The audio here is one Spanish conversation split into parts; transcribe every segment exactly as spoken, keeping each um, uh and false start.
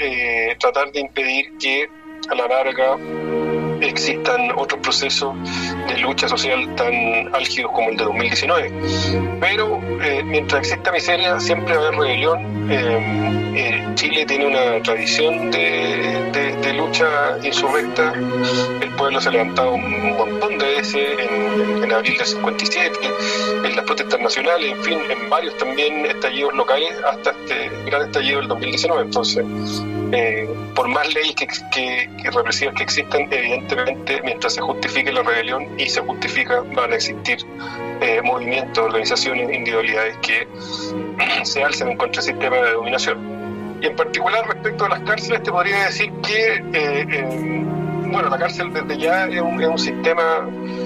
eh, tratar de impedir que a la larga existan otros procesos de lucha social tan álgidos como el de dos mil diecinueve. Pero eh, mientras exista miseria, siempre va a haber rebelión. Eh, eh, Chile tiene una tradición de, de, de lucha insurrecta. El pueblo se ha levantado un montón de veces en, en abril del cincuenta y siete, en las protestas nacionales, en fin, en varios también estallidos locales, hasta este gran estallido del dos mil diecinueve. Entonces, Eh, por más leyes que, que, que represivas que existan, evidentemente, mientras se justifique la rebelión y se justifica, van a existir eh, movimientos, organizaciones, individualidades que se alzan en contra del sistema de dominación. Y en particular, respecto a las cárceles, te podría decir que, eh, eh, bueno, la cárcel desde ya es un, es un sistema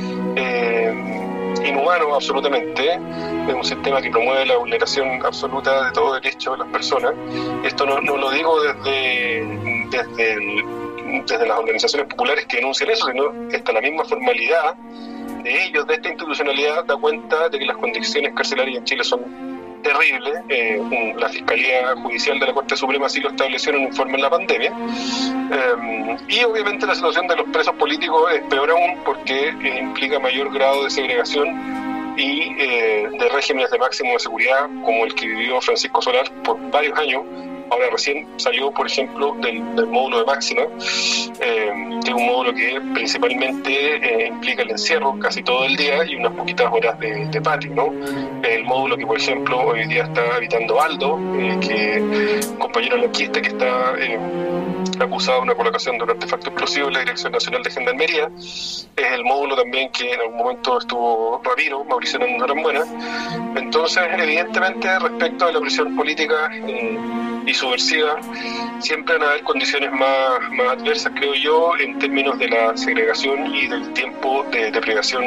eh, inhumano absolutamente, es un sistema que promueve la vulneración absoluta de todo derecho de las personas. Esto no, no lo digo desde, desde, el, desde las organizaciones populares que denuncian eso, sino que hasta la misma formalidad de ellos, de esta institucionalidad, da cuenta de que las condiciones carcelarias en Chile son terribles. Eh, la Fiscalía Judicial de la Corte Suprema sí lo estableció en un informe en la pandemia. Eh, y obviamente la situación de los presos políticos es peor aún porque eh, implica mayor grado de segregación y eh, de regímenes de máximo de seguridad, como el que vivió Francisco Solá por varios años. Ahora recién salió, por ejemplo, del, del módulo de máxima, eh, que es un módulo que principalmente eh, implica el encierro casi todo el día y unas poquitas horas de, de patio, ¿no? El módulo que, por ejemplo, hoy día está habitando Aldo, eh, que un compañero anarquista que está eh, acusado de una colocación de un artefacto explosivo en la Dirección Nacional de Gendarmería. Es el módulo también que en algún momento estuvo Ramiro, Mauricio Norambuena. Entonces, evidentemente, respecto a la presión política eh, y subversiva, siempre van a haber condiciones más, más adversas, creo yo, en términos de la segregación y del tiempo de, de privación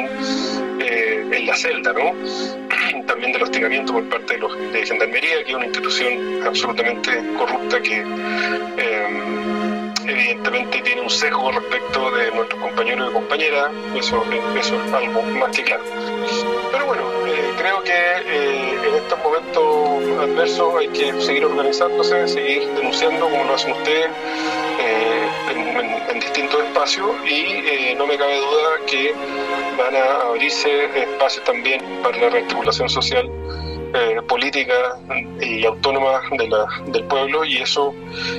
eh, en la celda, ¿no? También del hostigamiento por parte de los de Gendarmería, que es una institución absolutamente corrupta que eh, evidentemente tiene un sesgo respecto de nuestros compañeros y compañeras. Eso, eso es algo más que claro. Pero bueno, eh, creo que eh, en estos momentos adversos hay que seguir organizándose, seguir denunciando como lo hacen ustedes eh, en, en, en distintos espacios, y eh, no me cabe duda que van a abrirse espacios también para la rearticulación social, eh, política y autónoma de la, del pueblo, y eso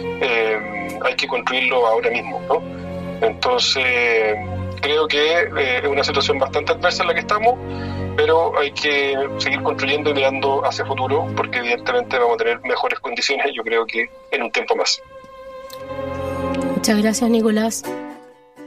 eh, hay que construirlo ahora mismo, ¿no? Entonces, creo que eh, es una situación bastante adversa en la que estamos, pero hay que seguir construyendo y mirando hacia el futuro, porque evidentemente vamos a tener mejores condiciones, yo creo que en un tiempo más. Muchas gracias, Nicolás.